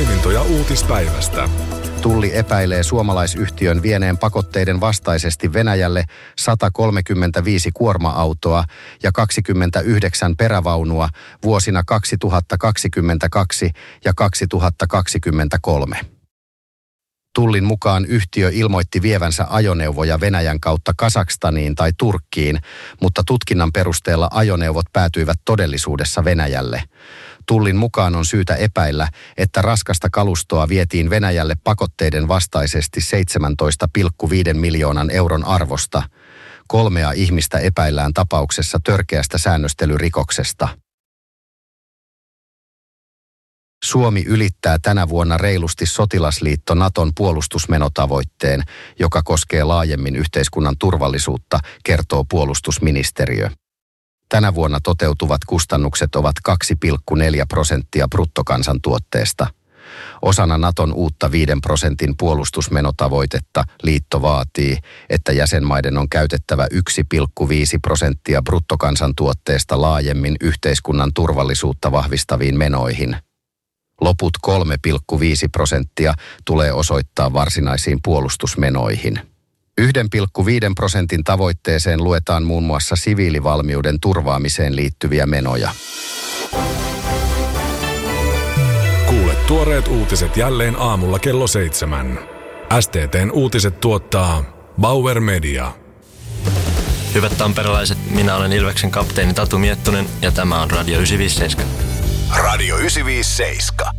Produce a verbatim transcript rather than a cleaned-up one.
toimintoja uutispäivästä. Tulli epäilee suomalaisyhtiön vieneen pakotteiden vastaisesti Venäjälle sata kolmekymmentäviisi kuorma-autoa ja kaksikymmentäyhdeksän perävaunua vuosina kaksituhattakaksikymmentäkaksi ja kaksituhattakaksikymmentäkolme. Tullin mukaan yhtiö ilmoitti vievänsä ajoneuvoja Venäjän kautta Kazakstaniin tai Turkkiin, mutta tutkinnan perusteella ajoneuvot päätyivät todellisuudessa Venäjälle. Tullin mukaan on syytä epäillä, että raskasta kalustoa vietiin Venäjälle pakotteiden vastaisesti seitsemäntoista pilkku viisi miljoonan euron arvosta. Kolmea ihmistä epäillään tapauksessa törkeästä säännöstelyrikoksesta. Suomi ylittää tänä vuonna reilusti sotilasliitto Naton puolustusmenotavoitteen, joka koskee laajemmin yhteiskunnan turvallisuutta, kertoo puolustusministeriö. Tänä vuonna toteutuvat kustannukset ovat kaksi pilkku neljä prosenttia bruttokansantuotteesta. Osana Naton uutta viiden prosentin puolustusmenotavoitetta liitto vaatii, että jäsenmaiden on käytettävä yksi pilkku viisi prosenttia bruttokansantuotteesta laajemmin yhteiskunnan turvallisuutta vahvistaviin menoihin. Loput kolme pilkku viisi prosenttia tulee osoittaa varsinaisiin puolustusmenoihin. yksi pilkku viisi prosentin tavoitteeseen luetaan muun muassa siviilivalmiuden turvaamiseen liittyviä menoja. Kuule tuoreet uutiset jälleen aamulla kello seitsemän. S T T:n uutiset tuottaa Bauer Media. Hyvät tamperelaiset, minä olen Ilveksen kapteeni Tatu Miettunen ja tämä on Radio yhdeksänsataaviisikymmentäseitsemän. Radio yhdeksänsataaviisikymmentäseitsemän.